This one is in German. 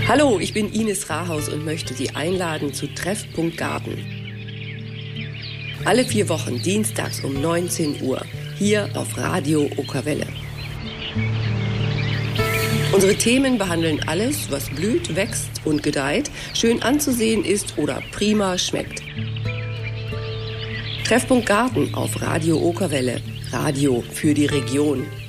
Hallo, ich bin Ines Rahaus und möchte Sie einladen zu Treffpunkt Garten. Alle 4 Wochen dienstags um 19 Uhr hier auf Radio Okerwelle. Unsere Themen behandeln alles, was blüht, wächst und gedeiht, schön anzusehen ist oder prima schmeckt. Treffpunkt Garten auf Radio Okerwelle. Radio für die Region.